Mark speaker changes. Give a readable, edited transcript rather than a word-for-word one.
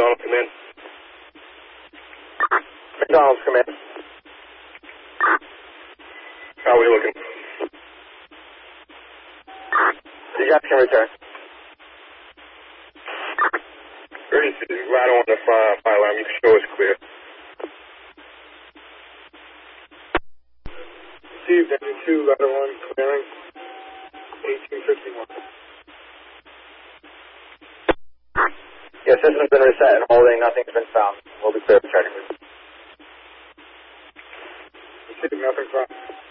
Speaker 1: McDonald's, come in.
Speaker 2: McDonald's, come in.
Speaker 1: How are we looking?
Speaker 2: You guys can return.
Speaker 1: Right on the fire alarm. You can show us clear.
Speaker 3: Received, engine 2, ladder 1, clearing, 1851.
Speaker 2: Your system's been reset and holding. Nothing's been found. We'll be clear for charging.
Speaker 3: Received, nothing found.